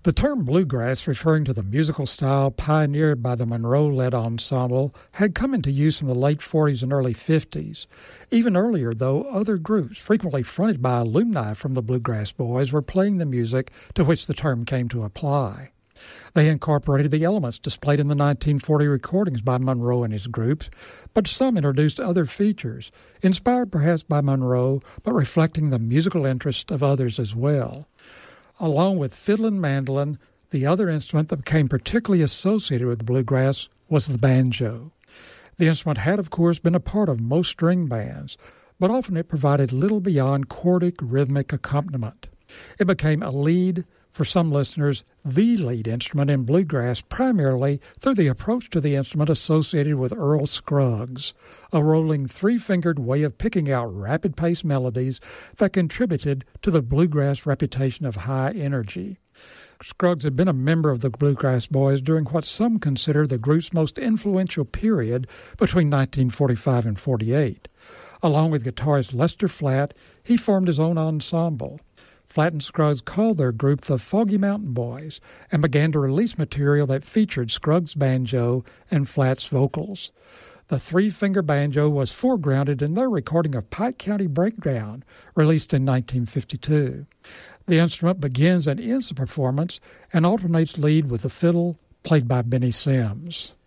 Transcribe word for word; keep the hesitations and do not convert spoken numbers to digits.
The term bluegrass, referring to the musical style pioneered by the Monroe-led ensemble, had come into use in the late forties and early fifties. Even earlier, though, other groups, frequently fronted by alumni from the Bluegrass Boys, were playing the music to which the term came to apply. They incorporated the elements displayed in the nineteen forty recordings by Monroe and his groups, but some introduced other features, inspired perhaps by Monroe, but reflecting the musical interest of others as well. Along with fiddle and mandolin, the other instrument that became particularly associated with bluegrass was the banjo. The instrument had, of course, been a part of most string bands, but often it provided little beyond chordic rhythmic accompaniment. It became a lead, for some listeners, the lead instrument in bluegrass, primarily through the approach to the instrument associated with Earl Scruggs, a rolling three-fingered way of picking out rapid-paced melodies that contributed to the bluegrass reputation of high energy. Scruggs had been a member of the Bluegrass Boys during what some consider the group's most influential period between nineteen forty-five and forty-eight. Along with guitarist Lester Flatt, he formed his own ensemble. Flatt and Scruggs called their group the Foggy Mountain Boys and began to release material that featured Scruggs' banjo and Flatt's vocals. The three-finger banjo was foregrounded in their recording of Pike County Breakdown, released in nineteen fifty-two. The instrument begins and ends the performance and alternates lead with the fiddle, played by Benny Sims.